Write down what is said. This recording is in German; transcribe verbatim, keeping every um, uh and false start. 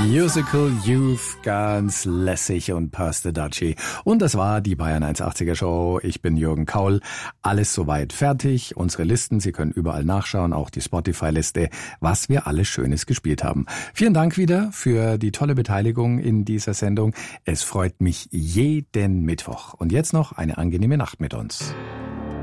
Musical Youth, ganz lässig und Pasta Daci. Und das war die Bayern hundertachtziger Show. Ich bin Jürgen Kaul. Alles soweit fertig. Unsere Listen, Sie können überall nachschauen, auch die Spotify-Liste, was wir alles Schönes gespielt haben. Vielen Dank wieder für die tolle Beteiligung in dieser Sendung. Es freut mich jeden Mittwoch. Und jetzt noch eine angenehme Nacht mit uns.